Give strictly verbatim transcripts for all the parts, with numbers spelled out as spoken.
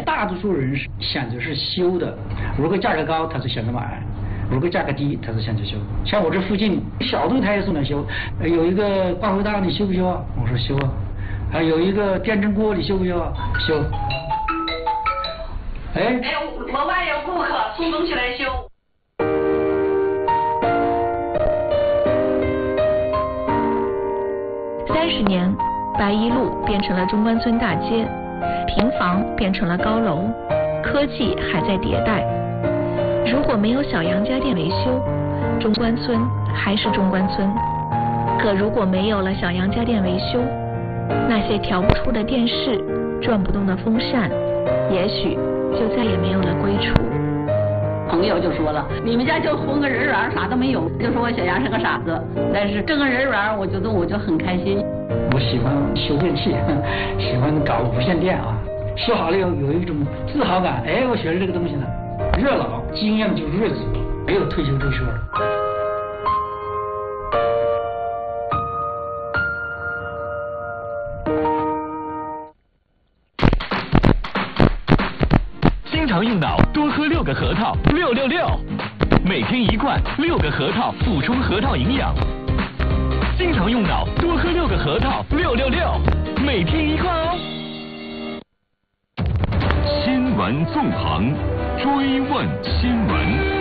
大多数人选择是修的，如果价格高，他是选择买；如果价格低，他是选择修。像我这附近小度台也送来修，有一个挂回档你修不修啊？我说修啊。还有一个电蒸锅你修不修啊？修。哎哎，我外有顾客送东西来修。 三十年，白一路变成了中关村大街，平房变成了高楼，科技还在迭代。如果没有小杨家电维修，中关村还是中关村。可如果没有了小杨家电维修，那些调不出的电视、转不动的风扇，也许就再也没有了归处。 朋友就说了，你们家就混个人缘，啥都没有，就说我小杨是个傻子。但是这个人缘，我觉得我就很开心。 我喜欢修电器，喜欢搞无线电啊，修好了有有一种自豪感。哎，我学了这个东西呢，热老经验就是日子，没有退休这说。 经常用脑，多喝六个核桃，六六六，每天一罐，六个核桃，补充核桃营养。经常用脑，多喝六个核桃，六六六，每天一罐哦。新闻纵横，追问新闻。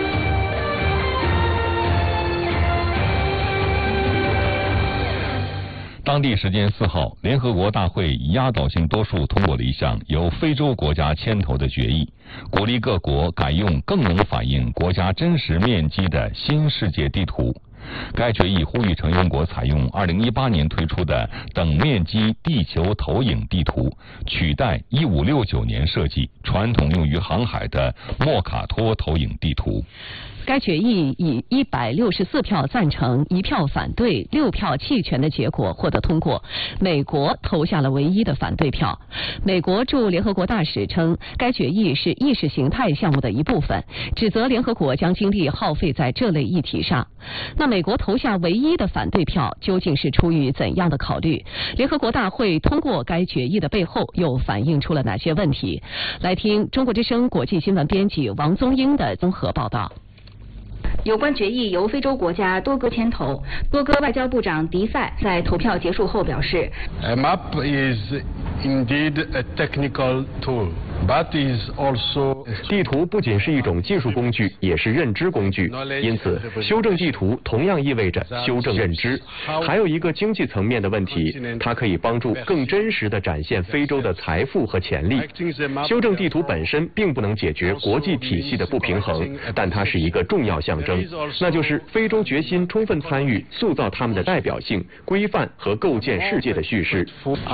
当地时间四号，联合国大会以压倒性多数通过了一项由非洲国家牵头的决议，鼓励各国改用更能反映国家真实面积的新世界地图。该决议呼吁成员国采用二零一八年推出的等面积地球投影地图，取代一五六九年设计、传统用于航海的莫卡托投影地图。 该决议以一百六十四票赞成、一票反对、六票弃权的结果获得通过。美国投下了唯一的反对票。美国驻联合国大使称，该决议是意识形态项目的一部分，指责联合国将精力耗费在这类议题上。那美国投下唯一的反对票，究竟是出于怎样的考虑？联合国大会通过该决议的背后又反映出了哪些问题？来听中国之声国际新闻编辑王宗英的综合报道。 有关决议由非洲国家多个牵头。多个外交部长迪塞在投票结束后表示 A map is indeed a technical tool, but is also 地图不仅是一种技术工具，也是认知工具。因此，修正地图同样意味着修正认知。还有一个经济层面的问题，它可以帮助更真实地展现非洲的财富和潜力。修正地图本身并不能解决国际体系的不平衡，但它是一个重要象征，那就是非洲决心充分参与塑造他们的代表性、规范和构建世界的叙事。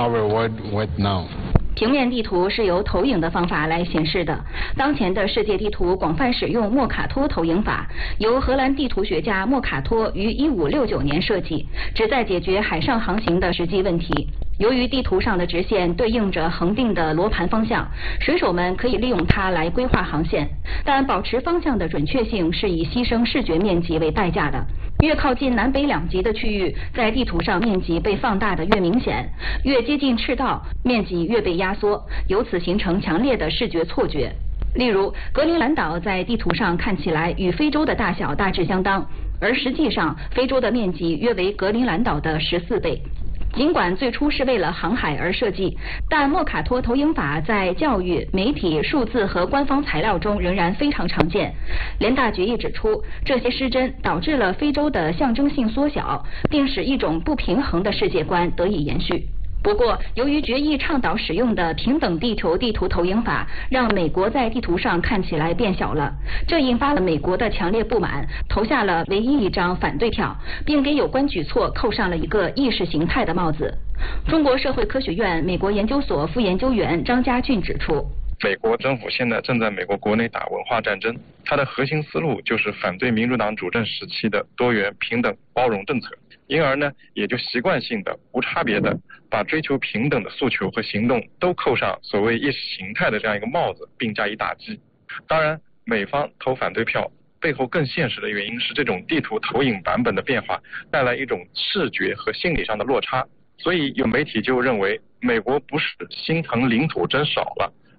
平面地图是由投影的方法来显示的。当前的世界地图广泛使用莫卡托投影法，由荷兰地图学家莫卡托于一五六九年设计，旨在解决海上航行的实际问题。由于地图上的直线对应着恒定的罗盘方向，水手们可以利用它来规划航线，但保持方向的准确性是以牺牲视觉面积为代价的。越靠近南北两极的区域，在地图上面积被放大的越明显，越接近赤道，面积越被压缩，由此形成强烈的视觉错觉。例如，格陵兰岛在地图上看起来与非洲的大小大致相当，而实际上非洲的面积约为格陵兰岛的十四倍。尽管最初是为了航海而设计，但莫卡托投影法在教育、媒体、数字和官方材料中仍然非常常见。联大决议指出，这些失真导致了非洲的象征性缩小，并使一种不平衡的世界观得以延续。不过，由于决议倡导使用的平等地球地图投影法，让美国在地图上看起来变小了，这引发了美国的强烈不满，投下了唯一一张反对票，并给有关举措扣上了一个意识形态的帽子。中国社会科学院美国研究所副研究员张家俊指出， 美国政府现在正在美国国内打文化战争，它的核心思路就是反对民主党主政时期的多元、平等、包容政策，因而呢，也就习惯性的、无差别的把追求平等的诉求和行动都扣上所谓意识形态的这样一个帽子，并加以打击。当然，美方投反对票背后更现实的原因是这种地图投影版本的变化带来一种视觉和心理上的落差，所以有媒体就认为美国不是心疼领土真少了，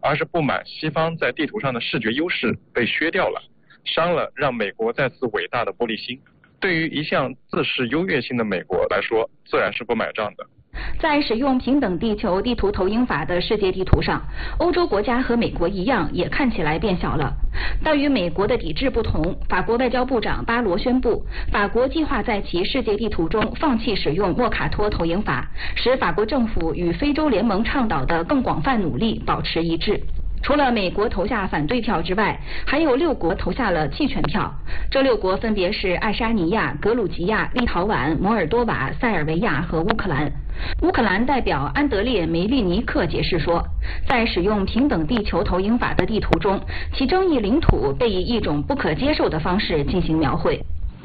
而是不满西方在地图上的视觉优势被削掉了，伤了让美国再次伟大的玻璃心。对于一向自视优越性的美国来说，自然是不买账的。 在使用平等地球地图投影法的世界地图上，欧洲国家和美国一样也看起来变小了。但与美国的抵制不同，法国外交部长巴罗宣布，法国计划在其世界地图中放弃使用莫卡托投影法，使法国政府与非洲联盟倡导的更广泛努力保持一致。除了美国投下反对票之外，还有六国投下了弃权票。这六国分别是爱沙尼亚、格鲁吉亚、立陶宛、摩尔多瓦、塞尔维亚和乌克兰。乌克兰代表安德烈·梅利尼克解释说，在使用平等地球投影法的地图中，其争议领土被以一种不可接受的方式进行描绘。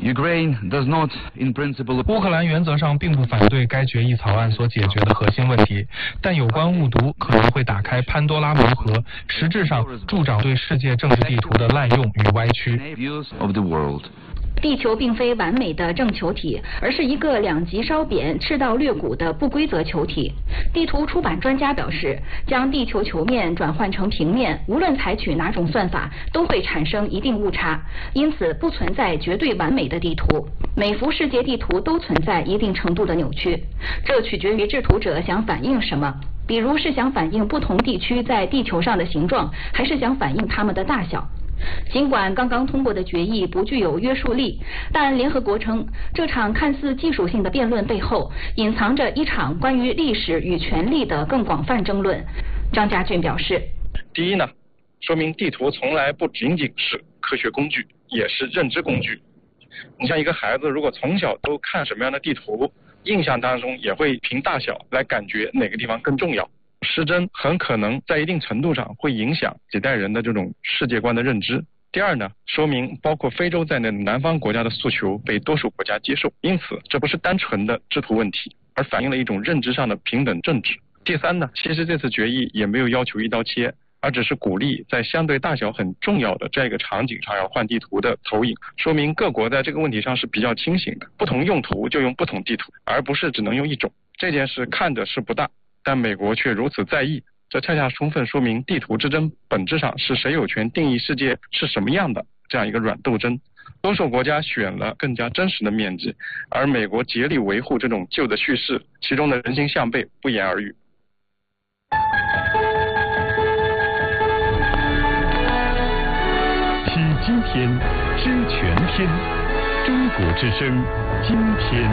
乌克兰原则上并不反对该决议草案所解决的核心问题，但有关误读可能会打开潘多拉魔盒，实质上助长对世界政治地图的滥用与歪曲。 地球并非完美的正球体，而是一个两极稍扁、赤道略鼓的不规则球体。地图出版专家表示，将地球球面转换成平面，无论采取哪种算法，都会产生一定误差，因此不存在绝对完美的地图。每幅世界地图都存在一定程度的扭曲，这取决于制图者想反映什么。比如是想反映不同地区在地球上的形状，还是想反映它们的大小。尽管刚刚通过的决议不具有约束力，但联合国称，这场看似技术性的辩论背后隐藏着一场关于历史与权力的更广泛争论。张家俊表示， 第一呢，说明地图从来不仅仅是科学工具，也是认知工具。你像一个孩子如果从小都看什么样的地图，印象当中也会凭大小来感觉哪个地方更重要。失真很可能在一定程度上会影响几代人的这种世界观的认知。第二呢，说明包括非洲在内的南方国家的诉求被多数国家接受，因此这不是单纯的制图问题，而反映了一种认知上的平等政治。第三呢，其实这次决议也没有要求一刀切，而只是鼓励在相对大小很重要的这样一个场景上要换地图的投影，说明各国在这个问题上是比较清醒的，不同用途就用不同地图，而不是只能用一种。这件事看着是不大，但美国却如此在意，这恰恰充分说明地图之争本质上是谁有权定义世界是什么样的这样一个软斗争。多数国家选了更加真实的面积，而美国竭力维护这种旧的叙事，其中的人心向背不言而喻。 听今天，知全天，中国之声，今天。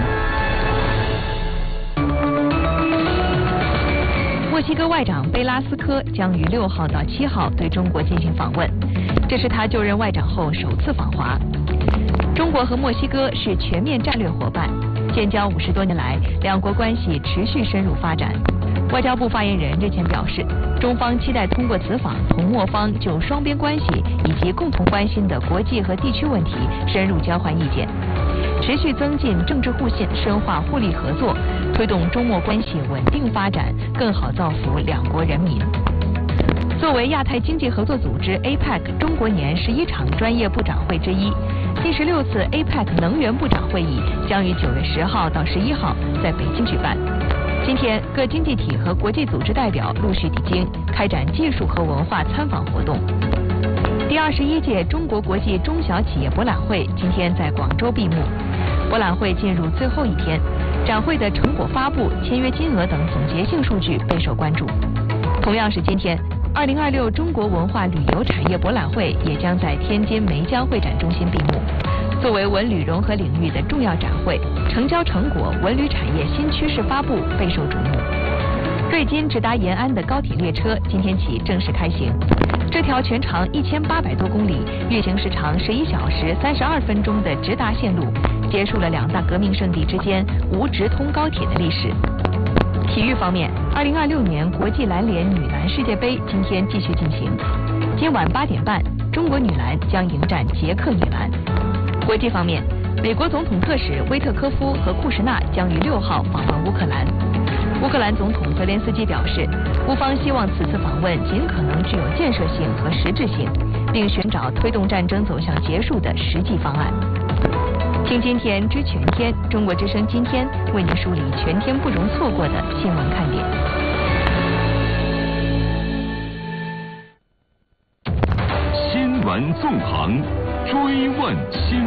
墨西哥外长贝拉斯科将于六号到七号对中国进行访问，这是他就任外长后首次访华。中国和墨西哥是全面战略伙伴，建交五十多年来，两国关系持续深入发展。外交部发言人日前表示，中方期待通过此访，同墨方就双边关系以及共同关心的国际和地区问题深入交换意见，持续增进政治互信，深化互利合作，推动中墨关系稳定发展，更好造福两国人民。作为亚太经济合作组织 A P E C 中国年十一场专业部长会之一，第十六次 A P E C 能源部长会议将于九月十号到十一号在北京举办。今天，各经济体和国际组织代表陆续抵京，开展技术和文化参访活动。第二十一届中国国际中小企业博览会今天在广州闭幕。博览会进入最后一天，展会的成果发布、签约金额等总结性数据备受关注。同样是今天，二零二六中国文化旅游产业博览会也将在天津梅江会展中心闭幕。作为文旅融合领域的重要展会，成交成果、文旅产业新趋势发布备受瞩目。瑞金直达延安的高铁列车今天起正式开行，这条全长一千八百多公里、运行时长十一小时三十二分钟的直达线路，结束了两大革命圣地之间无直通高铁的历史。体育方面，二零二六年国际篮联女篮世界杯今天继续进行。今晚八点半，中国女篮将迎战捷克女篮。国际方面，美国总统特使威特科夫和库什纳将于六号访问乌克兰。乌克兰总统泽连斯基表示，乌方希望此次访问尽可能具有建设性和实质性，并寻找推动战争走向结束的实际方案。听今天知全天，中国之声今天为您梳理全天不容错过的新闻看点。 纵横，追问新